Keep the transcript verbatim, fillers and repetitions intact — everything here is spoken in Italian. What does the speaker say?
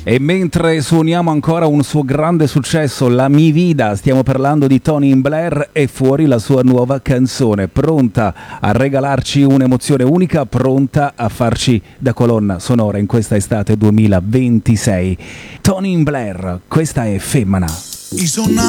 E mentre suoniamo ancora un suo grande successo, La Mi Vida, stiamo parlando di Tony Blair, e fuori la sua nuova canzone, pronta a regalarci un'emozione unica, pronta a farci da colonna sonora in questa estate duemilaventisei. Tony Blair, questa è Femmina. I sono